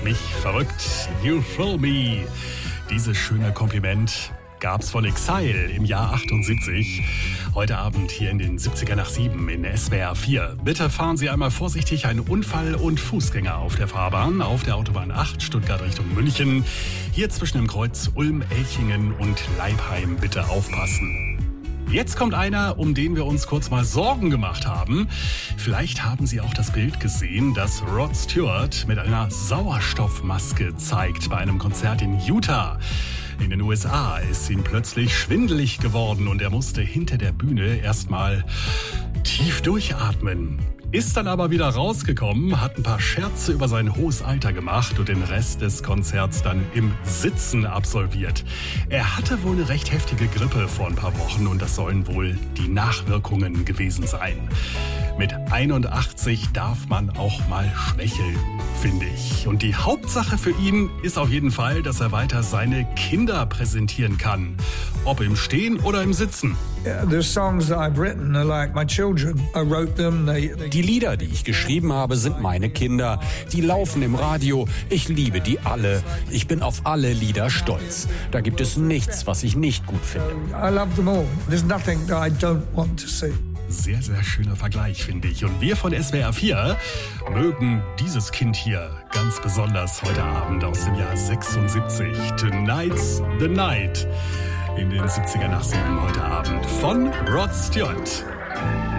machst mich verrückt. You thrill me. Dieses schöne Kompliment gab's von Exile im Jahr 78. Heute Abend hier in den 70er nach 7 in SWR 4. Bitte fahren Sie einmal vorsichtig, ein Unfall und Fußgänger auf der Fahrbahn, auf der Autobahn 8, Stuttgart Richtung München. Hier zwischen dem Kreuz Ulm-Elchingen und Leipheim bitte aufpassen. Jetzt kommt einer, um den wir uns kurz mal Sorgen gemacht haben. Vielleicht haben Sie auch das Bild gesehen, das Rod Stewart mit einer Sauerstoffmaske zeigt bei einem Konzert in Utah. In den USA ist ihm plötzlich schwindelig geworden und er musste hinter der Bühne erstmal tief durchatmen. Ist dann aber wieder rausgekommen, hat ein paar Scherze über sein hohes Alter gemacht und den Rest des Konzerts dann im Sitzen absolviert. Er hatte wohl eine recht heftige Grippe vor ein paar Wochen und das sollen wohl die Nachwirkungen gewesen sein. Mit 81 darf man auch mal schwächeln, finde ich. Und die Hauptsache für ihn ist auf jeden Fall, dass er weiter seine Kinder präsentieren kann. Ob im Stehen oder im Sitzen. Die Lieder, die ich geschrieben habe, sind meine Kinder. Die laufen im Radio. Ich liebe die alle. Ich bin auf alle Lieder stolz. Da gibt es nichts, was ich nicht gut finde. Sehr, sehr schöner Vergleich, finde ich. Und wir von SWR 4 mögen dieses Kind hier ganz besonders heute Abend aus dem Jahr 76. Tonight's the Night. In den 70er nach 7 heute Abend von Rod Stewart.